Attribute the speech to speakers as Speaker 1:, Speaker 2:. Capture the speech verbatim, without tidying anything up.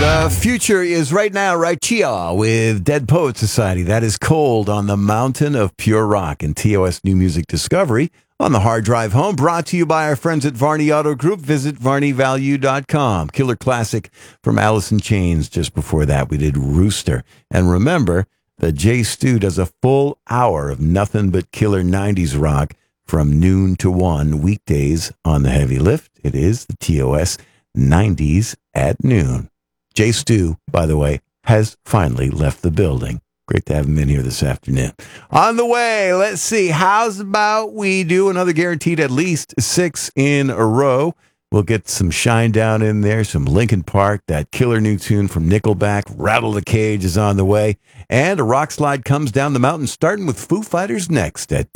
Speaker 1: The future is right now, right here with Dead Poet Society. That is Cold on the Mountain of Pure Rock and T O S New Music Discovery on the hard drive home. Brought to you by our friends at Varney Auto Group. Visit varney value dot com. Killer classic from Alice in Chains. Just before that, we did Rooster. And remember that Jay Stu does a full hour of nothing but killer nineties rock from noon to one weekdays on the Heavy Lift. It is the T O S nineties at noon. Jay Stu, by the way, has finally left the building. Great to have him in here this afternoon. On the way, let's see. How's about we do another guaranteed at least six in a row? We'll get some Shinedown in there, some Linkin Park, that killer new tune from Nickelback, Rattle the Cage is on the way, and a rock slide comes down the mountain, starting with Foo Fighters next at